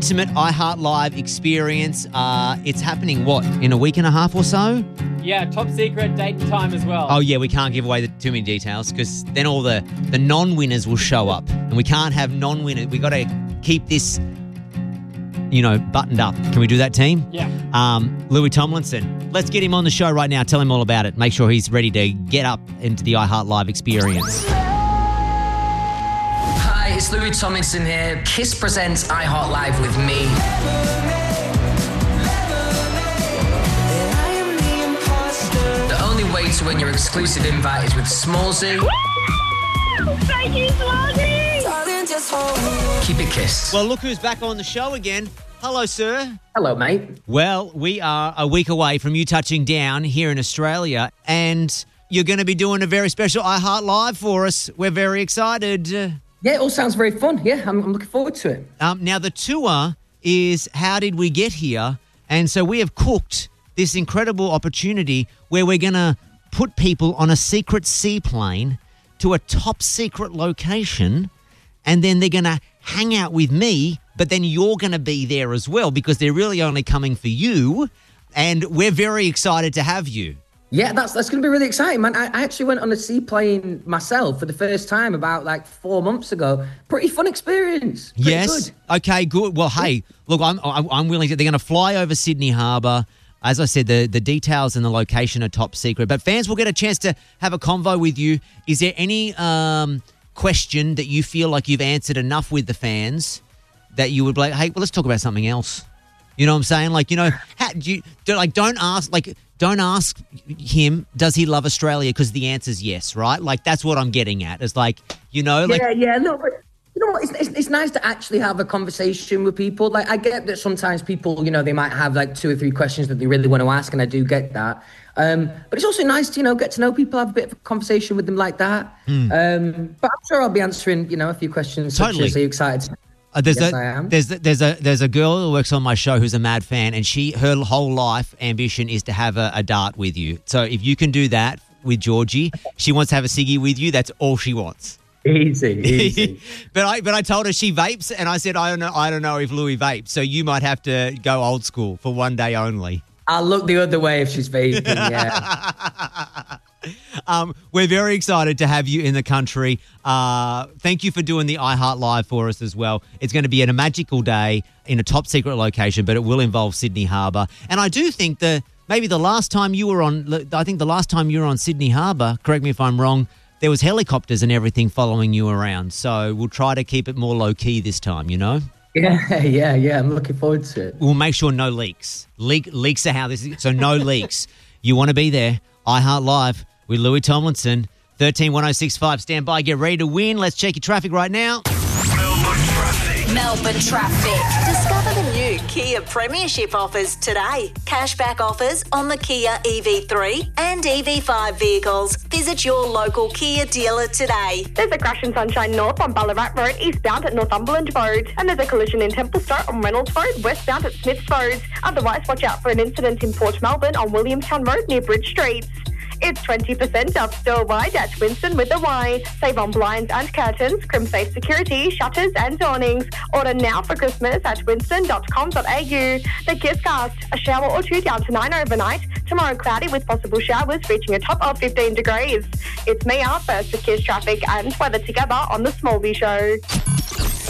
Ultimate iHeart Live experience. It's happening, what, in a week and a half or so? Yeah, top secret, date and time as well. Oh, yeah, we can't give away too many details because then all the non-winners will show up. And we can't have non-winners. We got to keep this, buttoned up. Can we do that, team? Yeah. Louis Tomlinson, let's get him on the show right now. Tell him all about it. Make sure he's ready to get up into the iHeart Live experience. Hi, it's Louis Tomlinson here. Kiss presents iHeart Live with me. The only way to win your exclusive invite is with Smallzy. Thank you, Smallzy! Keep it kissed. Well, look who's back on the show again. Hello, sir. Hello, mate. Well, we are a week away from you touching down here in Australia, and you're going to be doing a very special iHeart Live for us. We're very excited. Yeah, it all sounds very fun. Yeah, I'm looking forward to it. Now, the tour is How Did We Get Here? And so we have cooked this incredible opportunity where we're going to put people on a secret seaplane to a top secret location, and then they're going to hang out with me, but then you're going to be there as well because they're really only coming for you, and we're very excited to have you. Yeah, that's going to be really exciting, man. I actually went on a seaplane myself for the first time about 4 months ago. Pretty fun experience. Pretty yes. Good. Okay, good. Well, hey, look, I'm willing to. They're going to fly over Sydney Harbour. As I said, the details and the location are top secret, but fans will get a chance to have a convo with you. Is there any question that you feel like you've answered enough with the fans that you would be like, hey, well, let's talk about something else? You know what I'm saying? Don't ask him, does he love Australia? Because the answer's yes, right? Like, that's what I'm getting at. It's like, no, but you know what? It's nice to actually have a conversation with people. Like, I get that sometimes people, they might have 2 or 3 questions that they really want to ask, and I do get that. But it's also nice to, get to know people, have a bit of a conversation with them like that. But I'm sure I'll be answering, a few questions. Totally. Such as, are you excited? Yes, I am. There's a girl who works on my show who's a mad fan, and her whole life ambition is to have a dart with you. So if you can do that with Georgie, she wants to have a ciggy with you. That's all she wants. Easy. But I told her she vapes, and I said I don't know if Louis vapes, so you might have to go old school for one day only. I'll look the other way if she's vaping. Yeah. We're very excited to have you in the country. Thank you for doing the iHeart Live for us as well. It's going to be a magical day in a top secret location, but it will involve Sydney Harbour. And I do think maybe the last time you were on Sydney Harbour, correct me if I'm wrong, there was helicopters and everything following you around. So we'll try to keep it more low key this time, Yeah. I'm looking forward to it. We'll make sure no leaks. Leaks are how this is. So no leaks. You want to be there. iHeart Live with Louis Tomlinson. 131065. Stand by. Get ready to win. Let's check your traffic right now. Melbourne traffic. Discover the new Kia Premiership offers today. Cashback offers on the Kia EV3 and EV5 vehicles. Visit your local Kia dealer today. There's a crash in Sunshine North on Ballarat Road, eastbound at Northumberland Road. And there's a collision in Templestowe on Reynolds Road, westbound at Smiths Road. Otherwise, watch out for an incident in Port Melbourne on Williamstown Road near Bridge Street. It's 20% off store-wide at Winston with a Y. Save on blinds and curtains, crimp-safe security, shutters and awnings. Order now for Christmas at winston.com.au. The Kisscast, a shower or two down to 9 overnight. Tomorrow cloudy with possible showers reaching a top of 15 degrees. It's Mia, first to Kiss traffic and weather together on The Smallby Show.